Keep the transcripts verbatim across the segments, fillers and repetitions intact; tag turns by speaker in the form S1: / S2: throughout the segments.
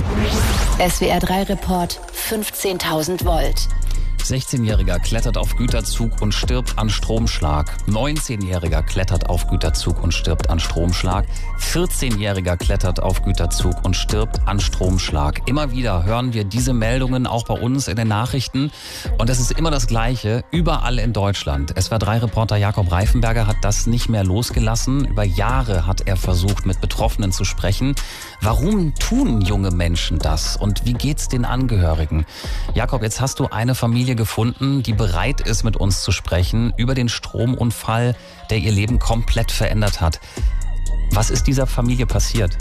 S1: S W R drei Report fünfzehntausend Volt.
S2: sechzehnjähriger klettert auf Güterzug und stirbt an Stromschlag. neunzehnjähriger klettert auf Güterzug und stirbt an Stromschlag. vierzehnjähriger klettert auf Güterzug und stirbt an Stromschlag. Immer wieder hören wir diese Meldungen auch bei uns in den Nachrichten. Und es ist immer das Gleiche, überall in Deutschland. S W R drei Reporter Jakob Reifenberger hat das nicht mehr losgelassen. Über Jahre hat er versucht, mit Betroffenen zu sprechen. Warum tun junge Menschen das? Und wie geht's den Angehörigen? Jakob, jetzt hast du eine Familie gefunden, die bereit ist, mit uns zu sprechen über den Stromunfall, der ihr Leben komplett verändert hat. Was ist dieser Familie passiert?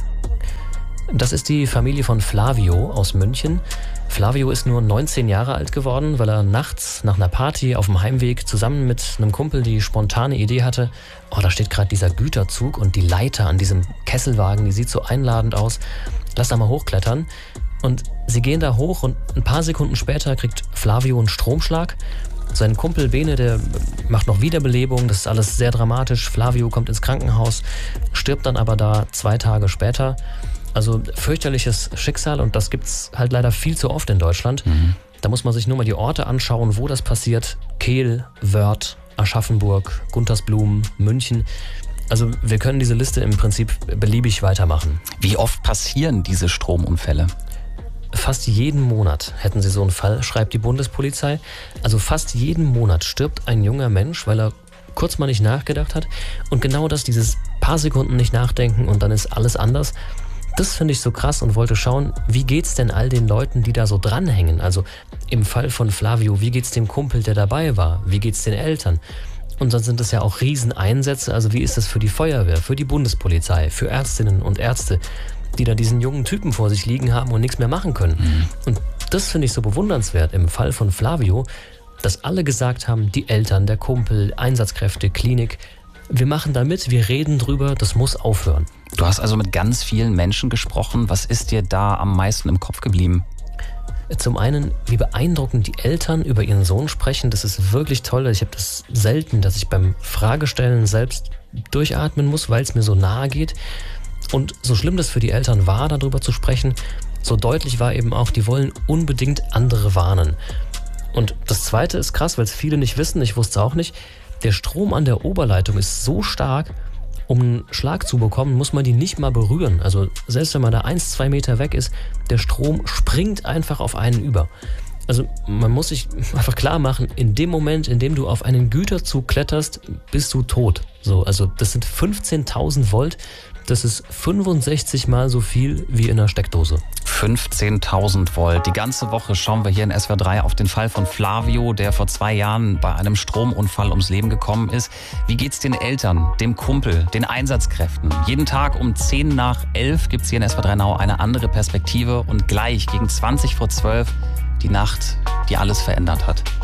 S3: Das ist die Familie von Flavio aus München. Flavio ist nur neunzehn Jahre alt geworden, weil er nachts nach einer Party auf dem Heimweg zusammen mit einem Kumpel die spontane Idee hatte, oh, da steht gerade dieser Güterzug und die Leiter an diesem Kesselwagen, die sieht so einladend aus. Lass da mal hochklettern. Und sie gehen da hoch und ein paar Sekunden später kriegt Flavio einen Stromschlag. Sein Kumpel Bene, der macht noch Wiederbelebung, das ist alles sehr dramatisch. Flavio kommt ins Krankenhaus, stirbt dann aber da zwei Tage später. Also fürchterliches Schicksal und das gibt's halt leider viel zu oft in Deutschland. Mhm. Da muss man sich nur mal die Orte anschauen, wo das passiert. Kehl, Wörth, Aschaffenburg, Guntersblum, München. Also wir können diese Liste im Prinzip beliebig weitermachen.
S2: Wie oft passieren diese Stromunfälle?
S3: Fast jeden Monat hätten sie so einen Fall, schreibt die Bundespolizei. Also fast jeden Monat stirbt ein junger Mensch, weil er kurz mal nicht nachgedacht hat. Und genau das, dieses paar Sekunden nicht nachdenken und dann ist alles anders. Das finde ich so krass und wollte schauen, wie geht's denn all den Leuten, die da so dranhängen? Also im Fall von Flavio, wie geht's dem Kumpel, der dabei war? Wie geht's den Eltern? Und dann sind es ja auch Rieseneinsätze. Also wie ist das für die Feuerwehr, für die Bundespolizei, für Ärztinnen und Ärzte, die da diesen jungen Typen vor sich liegen haben und nichts mehr machen können. Mhm. Und das finde ich so bewundernswert im Fall von Flavio, dass alle gesagt haben, die Eltern, der Kumpel, Einsatzkräfte, Klinik, wir machen da mit, wir reden drüber, das muss aufhören.
S2: Du hast also mit ganz vielen Menschen gesprochen. Was ist dir da am meisten im Kopf geblieben?
S3: Zum einen, wie beeindruckend die Eltern über ihren Sohn sprechen. Das ist wirklich toll. Ich habe das selten, dass ich beim Fragestellen selbst durchatmen muss, weil es mir so nahe geht. Und so schlimm das für die Eltern war, darüber zu sprechen, so deutlich war eben auch, die wollen unbedingt andere warnen. Und das Zweite ist krass, weil es viele nicht wissen, ich wusste auch nicht, der Strom an der Oberleitung ist so stark, um einen Schlag zu bekommen, muss man die nicht mal berühren. Also selbst wenn man da eins, zwei Meter weg ist, der Strom springt einfach auf einen über. Also man muss sich einfach klar machen, in dem Moment, in dem du auf einen Güterzug kletterst, bist du tot. So, also das sind fünfzehntausend Volt. Das ist fünfundsechzig mal so viel wie in einer Steckdose.
S2: fünfzehntausend Volt. Die ganze Woche schauen wir hier in S W R drei auf den Fall von Flavio, der vor zwei Jahren bei einem Stromunfall ums Leben gekommen ist. Wie geht's den Eltern, dem Kumpel, den Einsatzkräften? Jeden Tag um zehn nach elf gibt's hier in S W R drei Now eine andere Perspektive und gleich gegen zwanzig vor zwölf die Nacht, die alles verändert hat.